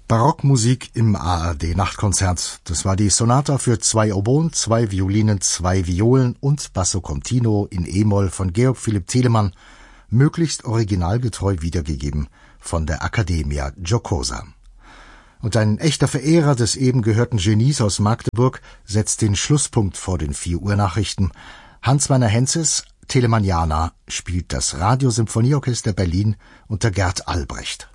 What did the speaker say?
Barockmusik im ARD-Nachtkonzert. Das war die Sonata für 2 Oboen, 2 Violinen, 2 Violen und Basso Continuo in E-Moll von Georg Philipp Telemann, möglichst originalgetreu wiedergegeben von der Accademia Giocosa. Und ein echter Verehrer des eben gehörten Genies aus Magdeburg setzt den Schlusspunkt vor den 4 Uhr Nachrichten. Hans-Werner Henzes, Telemanniana, spielt das Radiosymphonieorchester Berlin unter Gerd Albrecht.